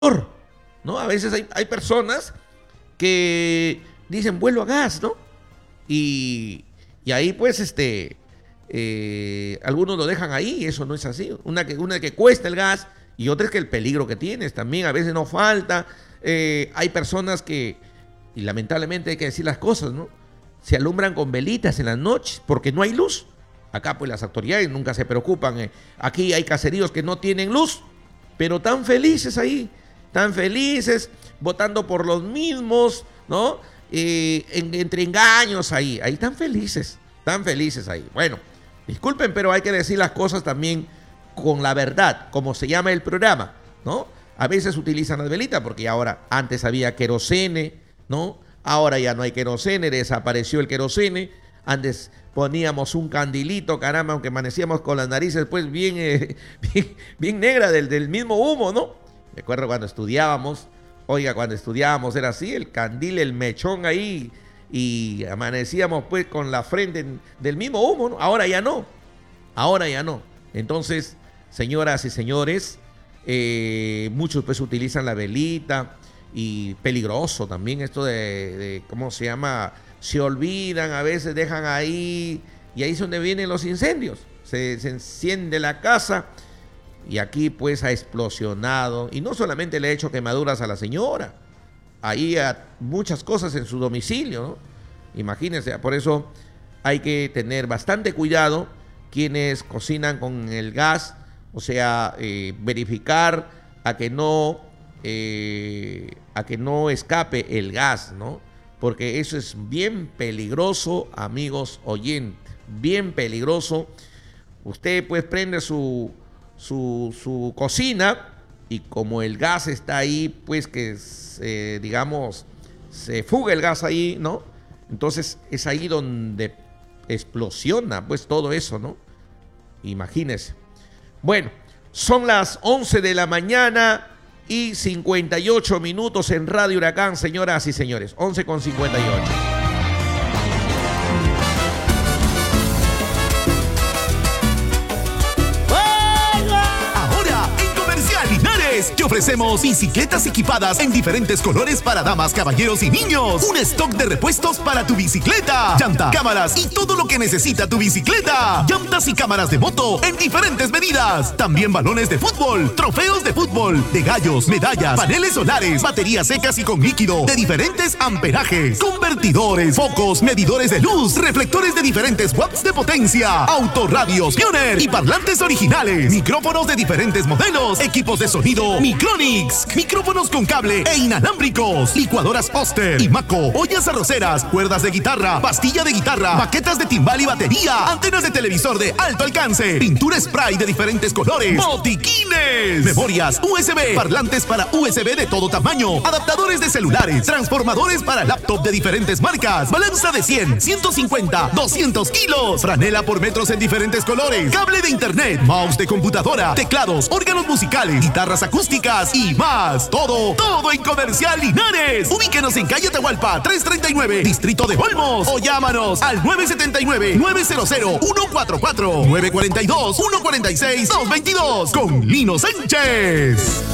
¿no? A veces hay personas que dicen vuelo a gas, ¿no? Y ahí pues algunos lo dejan ahí, eso no es así. Una que cuesta el gas y otra es que el peligro que tienes también, a veces no falta. Hay personas que, y lamentablemente hay que decir las cosas, ¿no? Se alumbran con velitas en las noches porque no hay luz. Acá pues las autoridades nunca se preocupan. Aquí hay caseríos que no tienen luz, pero tan felices ahí, tan felices, votando por los mismos, ¿no? Entre engaños ahí tan felices ahí. Bueno, disculpen, pero hay que decir las cosas también con la verdad, como se llama el programa, ¿no? A veces utilizan las velitas porque ahora, antes había querosene, ¿no? Ahora ya no hay querosene, desapareció el querosene. Antes poníamos un candilito, caramba, aunque amanecíamos con las narices pues bien negras del mismo humo, ¿no? Me acuerdo cuando estudiábamos, era así, el candil, el mechón ahí, y amanecíamos pues con la frente del mismo humo, ¿no? Ahora ya no. Entonces, señoras y señores, muchos pues utilizan la velita, y peligroso también esto de ¿cómo se llama? Se olvidan, a veces dejan ahí, y ahí es donde vienen los incendios. Se enciende la casa y aquí pues ha explosionado, y no solamente le ha hecho quemaduras a la señora, ahí muchas cosas en su domicilio, ¿no? Imagínense, por eso hay que tener bastante cuidado quienes cocinan con el gas, o sea, verificar a que no escape el gas, ¿no? Porque eso es bien peligroso, amigos oyentes, bien peligroso. Usted pues prende su cocina y como el gas está ahí, pues que digamos, se fuga el gas ahí, ¿no? Entonces es ahí donde explosiona pues todo eso, ¿no? Imagínese. Bueno, son las 11 de la mañana y 58 minutos en Radio Huracán, señoras y señores. 11:58. Te ofrecemos bicicletas equipadas en diferentes colores para damas, caballeros y niños. Un stock de repuestos para tu bicicleta, llanta, cámaras y todo lo que necesita tu bicicleta. Llantas y cámaras de moto en diferentes medidas. También balones de fútbol, trofeos de fútbol, de gallos, medallas, paneles solares, baterías secas y con líquido de diferentes amperajes, convertidores, focos, medidores de luz, reflectores de diferentes watts de potencia, autorradios Pioneer y parlantes originales, micrófonos de diferentes modelos, equipos de sonido Micronix, micrófonos con cable e inalámbricos, licuadoras Oster y Maco, ollas arroceras, cuerdas de guitarra, pastilla de guitarra, baquetas de timbal y batería, antenas de televisor de alto alcance, pintura spray de diferentes colores, botiquines, memorias USB, parlantes para USB de todo tamaño, adaptadores de celulares, transformadores para laptop de diferentes marcas, balanza de 100, 150, 200 kilos, franela por metros en diferentes colores, cable de internet, mouse de computadora, teclados, órganos musicales, guitarras acústicas y más. Todo en Comercial Linares. Ubíquenos en calle Atahualpa 339, Distrito de Olmos, o llámanos al 979-900-144, 942-146-222 con Lino Sánchez.